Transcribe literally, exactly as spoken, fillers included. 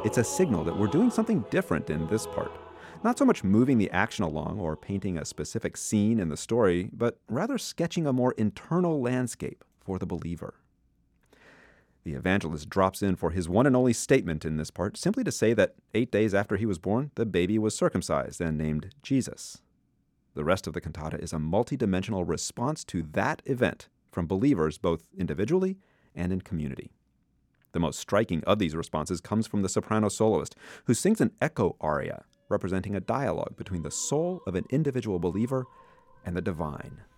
It's a signal that we're doing something different in this part. Not so much moving the action along or painting a specific scene in the story, but rather sketching a more internal landscape for the believer. The evangelist drops in for his one and only statement in this part, simply to say that eight days after he was born, the baby was circumcised and named Jesus. The rest of the cantata is a multidimensional response to that event from believers both individually and in community. The most striking of these responses comes from the soprano soloist, who sings an echo aria representing a dialogue between the soul of an individual believer and the divine.